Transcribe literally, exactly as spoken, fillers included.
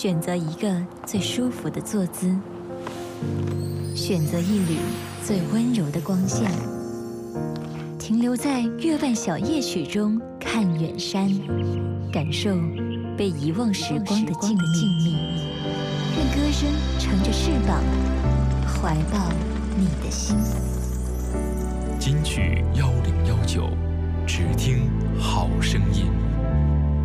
选择一个最舒服的坐姿，选择一缕最温柔的光线，停留在月半小夜曲中看远山，感受被遗忘时光的静谧，让歌声乘着翅膀怀抱你的心。 金曲幺零幺九，只听好声音。